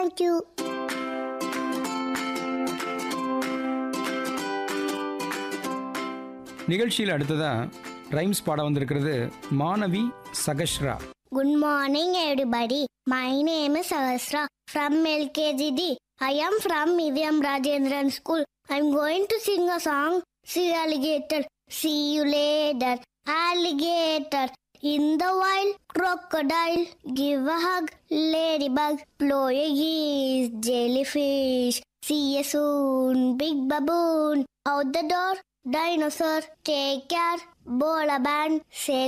Thank you. நிகழ்ச்சியில் அடுத்ததா rhymes பாட வந்திருக்கிறது மாணவி Sahasra. Good morning, everybody. My name is Sahasra from LKGD. I am from Ivyam Rajendran School. I'm going to sing a song. See alligator, see you later. Alligator in the wild, crocodile. Give a hug, ladybug. Blow a kiss, jellyfish. See you soon, big baboon. Out the door, dinosaur. Take care, bola band. Say